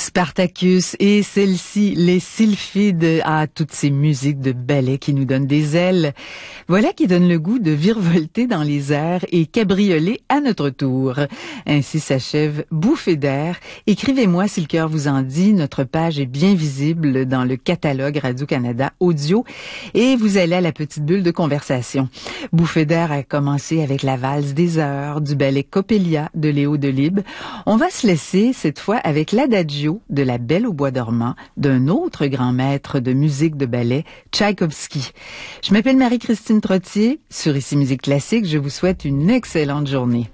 Spartacus et celle-ci, les sylphides, toutes ces musiques de ballet qui nous donnent des ailes. Voilà qui donne le goût de virevolter dans les airs et cabrioler à notre tour. Ainsi s'achève Bouffée d'air. Écrivez-moi si le cœur vous en dit. Notre page est bien visible dans le catalogue Radio-Canada Audio et vous allez à la petite bulle de conversation. Bouffée d'air a commencé avec la valse des heures du ballet Coppelia de Léo Delibes. On va se laisser cette fois avec l'adagio de La Belle au bois dormant d'un autre grand maître de musique de ballet, Tchaïkovski. Je m'appelle Marie-Christine Trottier. Sur Ici Musique Classique, je vous souhaite une excellente journée.